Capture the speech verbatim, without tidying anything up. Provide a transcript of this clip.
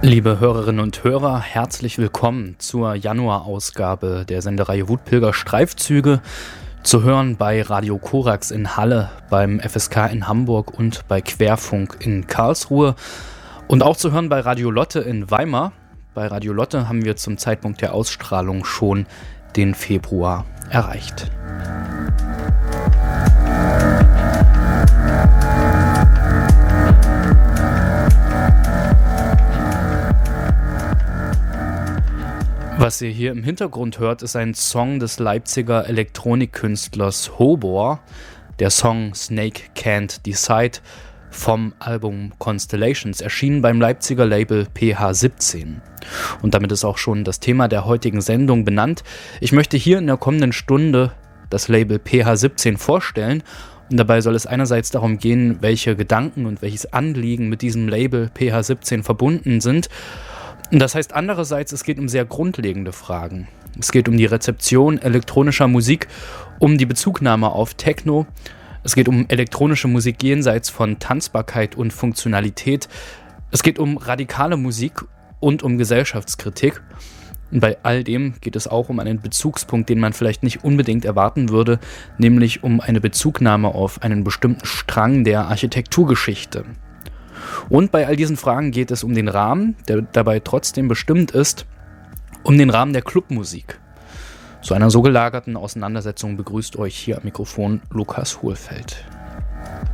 Liebe Hörerinnen und Hörer, herzlich willkommen zur Januarausgabe der Sendereihe Wutpilger Streifzüge, zu hören bei Radio Korax in Halle, beim F S K in Hamburg und bei Querfunk in Karlsruhe und auch zu hören bei Radio Lotte in Weimar. Bei Radio Lotte haben wir zum Zeitpunkt der Ausstrahlung schon den Februar erreicht. Was ihr hier im Hintergrund hört, ist ein Song des Leipziger Elektronikkünstlers Hobor. Der Song Snake Can't Decide vom Album Constellations, erschienen beim Leipziger Label P H siebzehn. Und damit ist auch schon das Thema der heutigen Sendung benannt. Ich möchte hier in der kommenden Stunde das Label P H siebzehn vorstellen. Und dabei soll es einerseits darum gehen, welche Gedanken und welches Anliegen mit diesem Label P H siebzehn verbunden sind. Und das heißt andererseits, es geht um sehr grundlegende Fragen. Es geht um die Rezeption elektronischer Musik, um die Bezugnahme auf Techno. Es geht um elektronische Musik jenseits von Tanzbarkeit und Funktionalität. Es geht um radikale Musik und um Gesellschaftskritik. Und bei all dem geht es auch um einen Bezugspunkt, den man vielleicht nicht unbedingt erwarten würde, nämlich um eine Bezugnahme auf einen bestimmten Strang der Architekturgeschichte. Und bei all diesen Fragen geht es um den Rahmen, der dabei trotzdem bestimmt ist, um den Rahmen der Clubmusik. Zu einer so gelagerten Auseinandersetzung begrüßt euch hier am Mikrofon Lukas Hohlfeld.